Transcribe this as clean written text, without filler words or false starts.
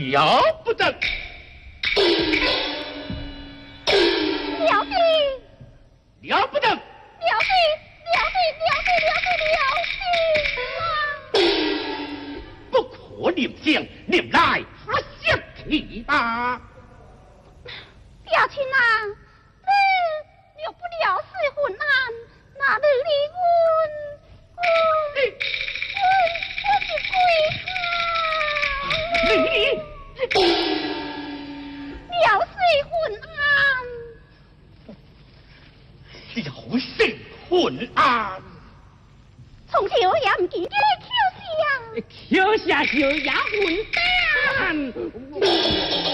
了不得！ 了得！ 了不得！ 了得！了得！了得！了得！了得！ 不可留香，念来发下去吧。 表亲啊，你了不了是昏暗，哪能离我是归了是昏暗， 了是昏暗。 从小也唔记得跳下， 跳下就也混蛋。